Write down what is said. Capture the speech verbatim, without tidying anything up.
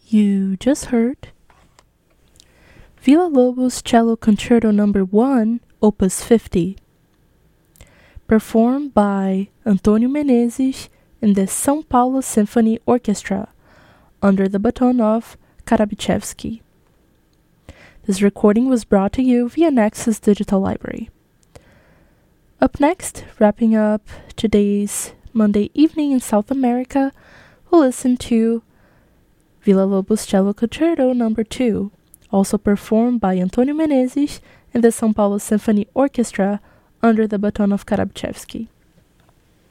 You just heard Villa-Lobos Cello Concerto number one, Opus fifty, performed by Antônio Menezes in the São Paulo Symphony Orchestra, under the baton of Karabichevsky. This recording was brought to you via Nexus Digital Library. Up next, wrapping up today's Monday evening in South America, we'll listen to Villa-Lobos Cello Concerto number two, also performed by Antônio Menezes in the São Paulo Symphony Orchestra under the baton of Karabichevsky.